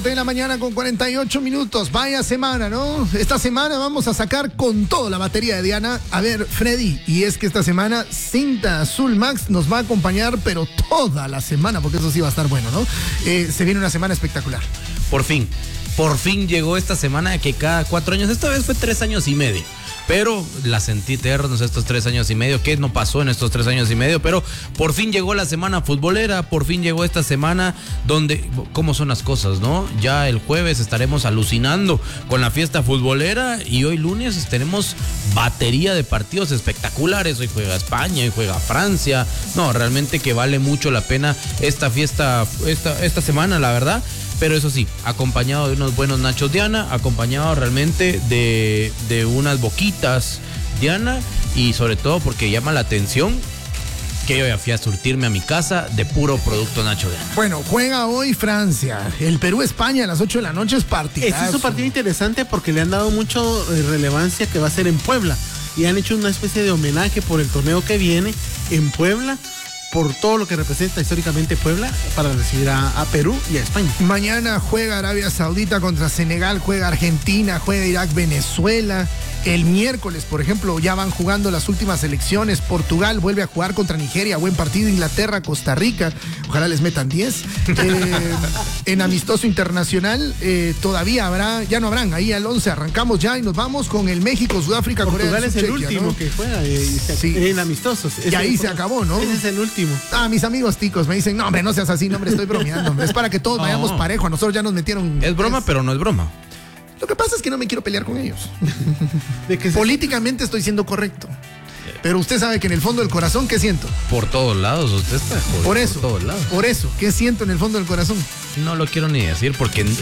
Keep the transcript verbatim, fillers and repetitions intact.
siete de la mañana con cuarenta y ocho minutos. Vaya semana, ¿no? Esta semana vamos a sacar con toda la batería de Diana. A ver, Freddy, y es que esta semana Cinta Azul Max nos va a acompañar, pero toda la semana, porque eso sí va a estar bueno, ¿no? Eh, se viene una semana espectacular. Por fin, por fin llegó esta semana que cada cuatro años, esta vez fue tres años y medio. Pero la sentí eternos estos tres años y medio. ¿Qué no pasó en estos tres años y medio? Pero por fin llegó la semana futbolera, por fin llegó esta semana donde, ¿cómo son las cosas, no? Ya el jueves estaremos alucinando con la fiesta futbolera y hoy lunes tenemos batería de partidos espectaculares. Hoy juega España, hoy juega Francia. No, realmente que vale mucho la pena esta fiesta, esta, esta semana, la verdad. Pero eso sí, acompañado de unos buenos nachos Diana, acompañado realmente de, de unas boquitas Diana, y sobre todo porque llama la atención que yo ya fui a surtirme a mi casa de puro producto Nacho Diana. Bueno, juega hoy Francia. El Perú-España a las ocho de la noche es partidazo. Este es un partido interesante porque le han dado mucho relevancia que va a ser en Puebla. Y han hecho una especie de homenaje por el torneo que viene en Puebla, por todo lo que representa históricamente Puebla, para recibir a, a Perú y a España. Mañana juega Arabia Saudita contra Senegal, juega Argentina, juega Irak, Venezuela. El miércoles, por ejemplo, ya van jugando las últimas elecciones. Portugal vuelve a jugar contra Nigeria, buen partido. Inglaterra, Costa Rica, ojalá les metan diez. Eh, en amistoso internacional eh, todavía habrá, ya no habrán, ahí al once arrancamos ya y nos vamos con el México, Sudáfrica, Portugal Corea del Sur, es el Chequia, último, ¿no?, que juega eh, se, sí. en amistosos. Y ahí se acabó, ¿no? Ese es el último. Ah, mis amigos ticos me dicen, no, hombre, no seas así, no, hombre, estoy bromeando. Hombre. Es para que todos no. vayamos parejo, a nosotros ya nos metieron. Es broma, es... pero no es broma. Lo que pasa es que no me quiero pelear con ellos. ¿De que políticamente estoy siendo correcto. Pero usted sabe que en el fondo del corazón, ¿qué siento? Por todos lados, usted está jodido. Por eso, por todos lados. Por eso, ¿qué siento en el fondo del corazón? No lo quiero ni decir porque